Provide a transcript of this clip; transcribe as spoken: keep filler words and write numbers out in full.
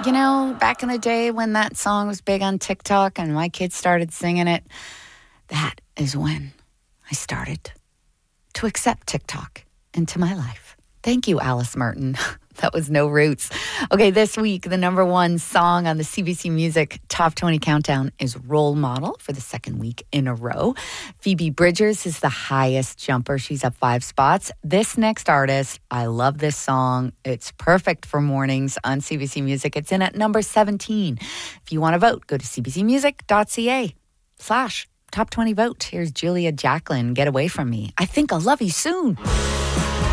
You know, back in the day when that song was big on TikTok and my kids started singing it, that is when I started to accept TikTok into my life. Thank you, Alice Merton. That was No Roots. Okay, this week, the number one song on the C B C Music Top twenty Countdown is Role Model for the second week in a row. Phoebe Bridgers is the highest jumper. She's up five spots. This next artist, I love this song. It's perfect for mornings on C B C Music. It's in at number seventeen. If you want to vote, go to cbcmusic.ca slash top twenty vote. Here's Julia Jacklin, Get Away From Me. I think I'll love you soon.